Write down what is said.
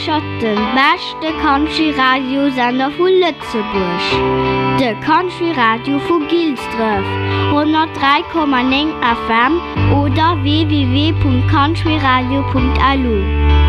Eichert den beste Country-Radio-Sender von Lützeburg. Der Country-Radio von Gilsdorf, 103,9 FM oder www.countryradio.alu.